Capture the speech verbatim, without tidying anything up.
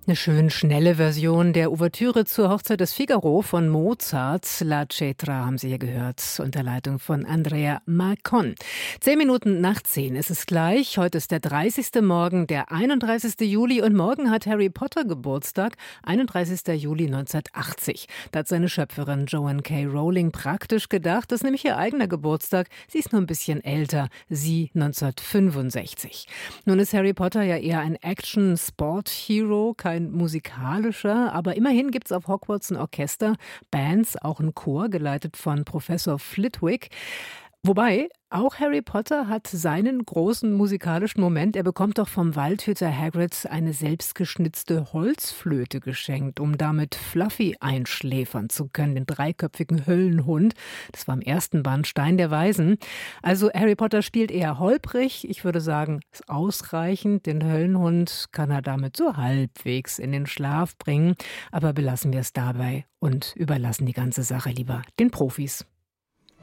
Eine schön schnelle Version der Ouvertüre zur Hochzeit des Figaro von Mozart. La Cetra haben Sie hier gehört, unter Leitung von Andrea Marcon. Zehn Minuten nach zehn ist es gleich. Heute ist der dreißigste Morgen, der einunddreißigste Juli. Und morgen hat Harry Potter Geburtstag, einunddreißigster Juli neunzehnhundertachtzig. Da hat seine Schöpferin Joanne K. Rowling praktisch gedacht. Das ist nämlich ihr eigener Geburtstag. Sie ist nur ein bisschen älter, sie neunzehnhundertfünfundsechzig. Nun ist Harry Potter ja eher ein Action-Sport-Hero, kein musikalischer, aber immerhin gibt es auf Hogwarts ein Orchester, Bands, auch ein Chor, geleitet von Professor Flitwick. Wobei, auch Harry Potter hat seinen großen musikalischen Moment. Er bekommt doch vom Waldhüter Hagrid eine selbstgeschnitzte Holzflöte geschenkt, um damit Fluffy einschläfern zu können, den dreiköpfigen Höllenhund. Das war im ersten Band Stein der Weisen. Also Harry Potter spielt eher holprig. Ich würde sagen, ist ausreichend. Den Höllenhund kann er damit so halbwegs in den Schlaf bringen. Aber belassen wir es dabei und überlassen die ganze Sache lieber den Profis.